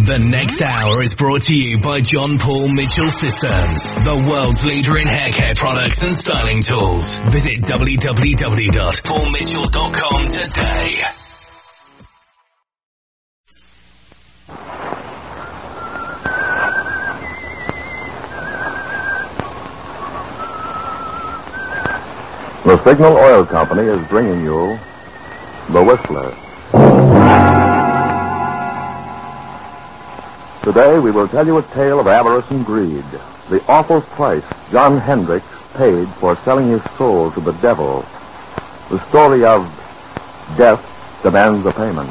The next hour is brought to you by John Paul Mitchell Systems, the world's leader in hair care products and styling tools. Visit www.paulmitchell.com today. The Signal Oil Company is bringing you The Whistler. Today we will tell you a tale of avarice and greed, the awful price John Hendricks paid for selling his soul to the devil, the story of death demands a payment.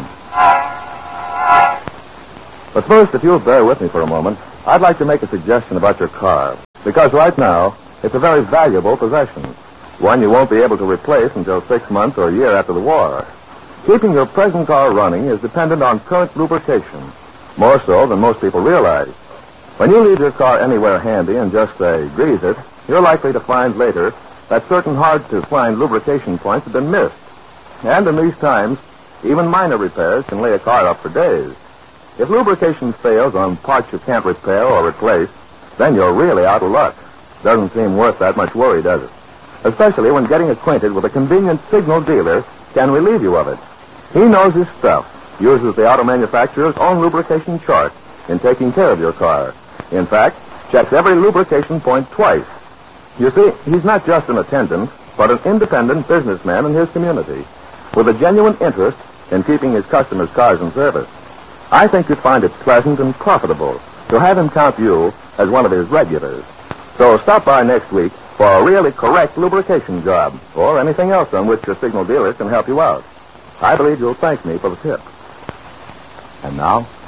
But first, if you'll bear with me for a moment, I'd like to make a suggestion about your car, because right now it's a very valuable possession, one you won't be able to replace until 6 months or a year after the war. Keeping your present car running is dependent on current lubrication, more so than most people realize. When you leave your car anywhere handy and just say, grease it, you're likely to find later that certain hard-to-find lubrication points have been missed. And in these times, even minor repairs can lay a car up for days. If lubrication fails on parts you can't repair or replace, then you're really out of luck. Doesn't seem worth that much worry, does it? Especially when getting acquainted with a convenient Signal dealer can relieve you of it. He knows his stuff, uses the auto manufacturer's own lubrication chart in taking care of your car. In fact, checks every lubrication point twice. You see, he's not just an attendant, but an independent businessman in his community, with a genuine interest in keeping his customers' cars in service. I think you'd find it pleasant and profitable to have him count you as one of his regulars. So stop by next week for a really correct lubrication job, or anything else on which your Signal dealer can help you out. I believe you'll thank me for the tip. And now,